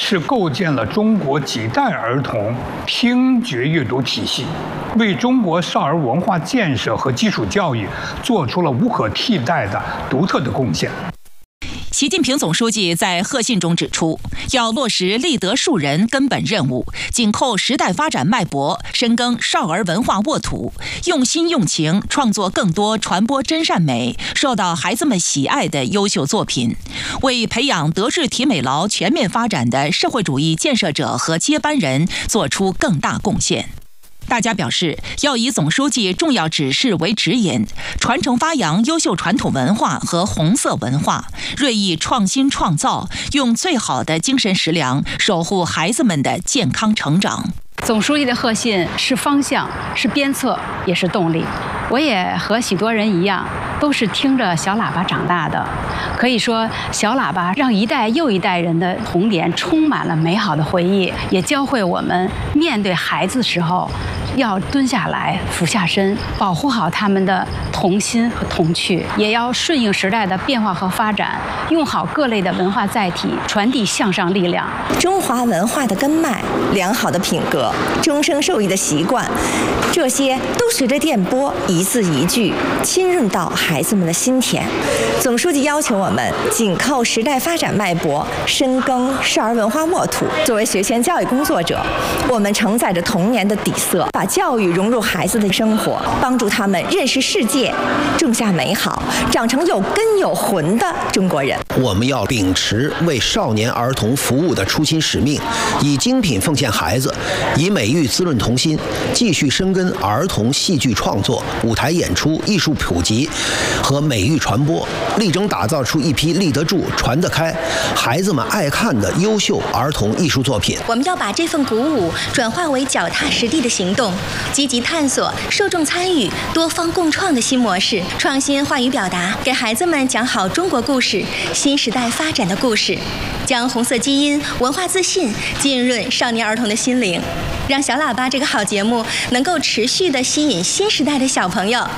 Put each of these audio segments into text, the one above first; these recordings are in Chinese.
是构建了中国几代儿童听觉阅读体系，为中国少儿文化建设和基础教育做出了无可替代的独特的贡献。 习近平总书记在贺信中指出，要落实立德树人根本任务，紧扣时代发展脉搏，深耕少儿文化沃土，用心用情创作更多传播真善美、受到孩子们喜爱的优秀作品，为培养德智体美劳全面发展的社会主义建设者和接班人做出更大贡献。大家表示，要以总书记重要指示为指引，传承发扬优秀传统文化和红色文化，锐意创新创造，用最好的精神食粮守护孩子们的健康成长。 总书记的贺信是方向，是鞭策，也是动力。我也和许多人一样，都是听着小喇叭长大的。可以说，小喇叭让一代又一代人的童年充满了美好的回忆，也教会我们面对孩子时候要蹲下来、俯下身，保护好他们的童心和童趣，也要顺应时代的变化和发展，用好各类的文化载体，传递向上力量。 中华文化的根脉、良好的品格、终生受益的习惯，这些都随着电波一字一句侵润到孩子们的心田。总书记要求我们紧扣时代发展脉搏，深耕少儿文化沃土。作为学前教育工作者，我们承载着童年的底色，把教育融入孩子的生活，帮助他们认识世界，种下美好，长成有根有魂的中国人。 我们要秉持为少年儿童服务的初心使命，以精品奉献孩子，以美育滋润童心，继续深耕儿童戏剧创作、舞台演出、艺术普及和美育传播，力争打造出一批立得住、传得开、孩子们爱看的优秀儿童艺术作品。 我们要把这份鼓舞转化为脚踏实地的行动，积极探索受众参与、多方共创的新模式，创新话语表达，给孩子们讲好中国故事、新时代发展的故事，将红色基因、文化自信浸润少年儿童的心灵，让小喇叭这个好节目能够持续地吸引新时代的小朋友。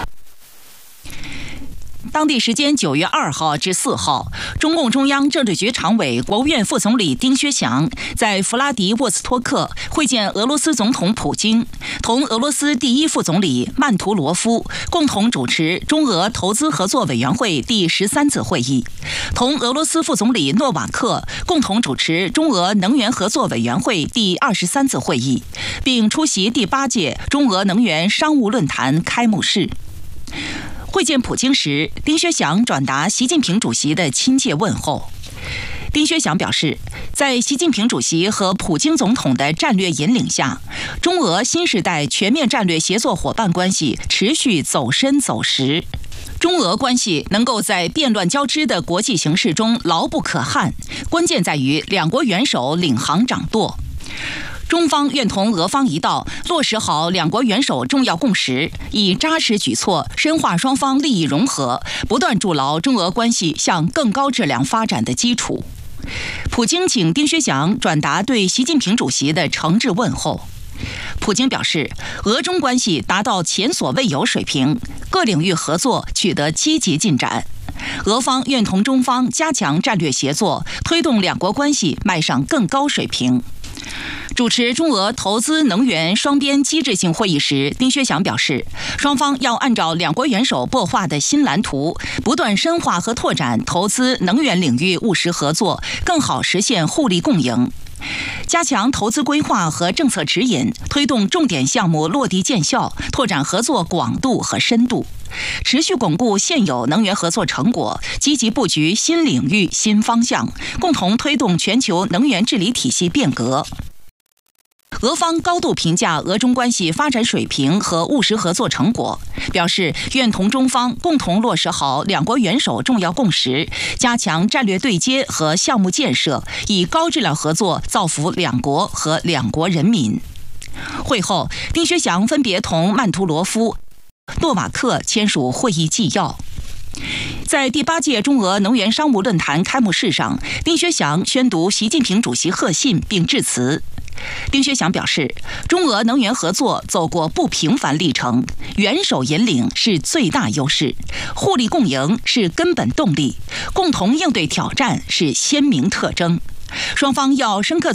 当地时间9月2号至4号，中共中央政治局常委、国务院副总理丁薛祥在弗拉迪沃斯托克会见俄罗斯总统普京，同俄罗斯第一副总理曼图罗夫共同主持中俄投资合作委员会第13次会议，同俄罗斯副总理诺瓦克共同主持中俄能源合作委员会第23次会议，并出席第8届中俄能源商务论坛开幕式。会见普京时，丁薛祥转达习近平主席的亲切问候。丁薛祥表示，在习近平主席和普京总统的战略引领下，中俄新时代全面战略协作伙伴关系持续走深走实，中俄关系能够在变乱交织的国际形势中牢不可撼，关键在于两国元首领航掌舵。中方愿同俄方一道，落实好两国元首重要共识，以扎实举措深化双方利益融合，不断筑牢中俄关系向更高质量发展的基础。普京请丁薛祥转达对习近平主席的诚挚问候。普京表示，俄中关系达到前所未有水平，各领域合作取得积极进展。俄方愿同中方加强战略协作，推动两国关系迈上更高水平。主持中俄投资能源双边机制性会议时，丁薛祥表示，双方要按照两国元首擘画的新蓝图，不断深化和拓展投资能源领域务实合作，更好实现互利共赢。加强投资规划和政策指引，推动重点项目落地见效，拓展合作广度和深度，持续巩固现有能源合作成果，积极布局新领域新方向，共同推动全球能源治理体系变革。俄方高度评价俄中关系发展水平和务实合作成果，表示愿同中方共同落实好两国元首重要共识，加强战略对接和项目建设，以高质量合作造福两国和两国人民。会后，丁薛祥分别同曼图罗夫、诺瓦克签署会议纪要。在第8届中俄能源商务论坛开幕式上，丁薛祥宣读习近平主席贺信并致辞。丁薛祥表示，中俄能源合作走过不平凡历程，元首引领是最大优势，互利共赢是根本动力，共同应对挑战是鲜明特征。双方要深刻